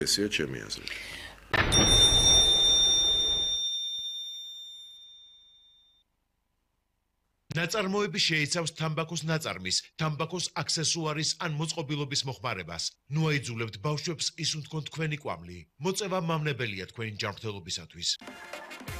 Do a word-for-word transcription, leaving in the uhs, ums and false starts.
ესეა ჩემი აზრი. ნაწარმოები შეიცავს თამბაქოს ნაწარმის, თამბაქოს აქსესუარის ან მოწყობილობის მოხმარებას. ნუ აიძულებთ ბავშვებს ისუნთქონ თქვენი კვამლი. მოწევა მავნებელია თქვენი ჯანმრთელობისათვის.